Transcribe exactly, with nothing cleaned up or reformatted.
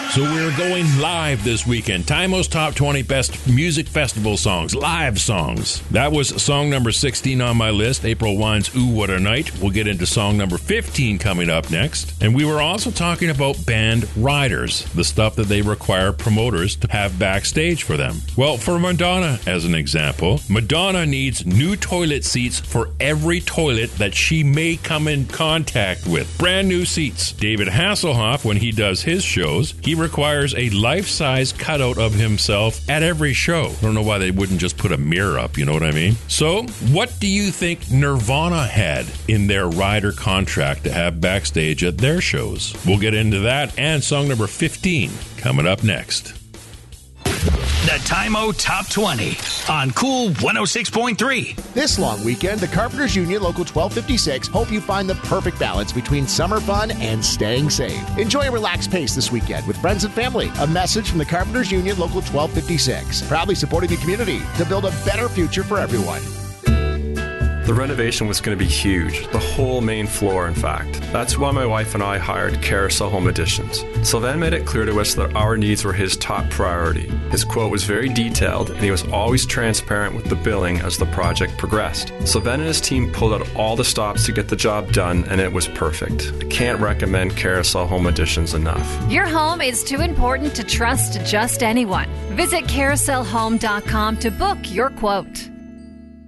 So we're going live this weekend. Timo's Top twenty Best Music Festival Songs, live songs. That was song number sixteen on my list, April Wine's Ooh What a Night. We'll get into song number fifteen coming up next. And we were also talking about band riders, the stuff that they require promoters to have backstage for them. Well, for Madonna, as an example, Madonna needs new toilet seats for every toilet that she may come in contact with. Brand new seats. David Hasselhoff, when he does his shows, he requires a life-size cutout of himself at every show. I don't know why they wouldn't just put a mirror up, you know what I mean? So, what do you think Nirvana had in their rider contract to have backstage at their shows? We'll get into that and song number fifteen coming up next. The Timo Top twenty on Cool one oh six point three. This long weekend, the Carpenters Union Local twelve fifty-six hope you find the perfect balance between summer fun and staying safe. Enjoy a relaxed pace this weekend with friends and family. A message from the Carpenters Union Local twelve fifty-six, proudly supporting the community to build a better future for everyone. The renovation was going to be huge, the whole main floor, in fact. That's why my wife and I hired Carousel Home Additions. Sylvain made it clear to us that our needs were his top priority. His quote was very detailed, and he was always transparent with the billing as the project progressed. Sylvain and his team pulled out all the stops to get the job done, and it was perfect. I can't recommend Carousel Home Additions enough. Your home is too important to trust just anyone. Visit carousel home dot com to book your quote.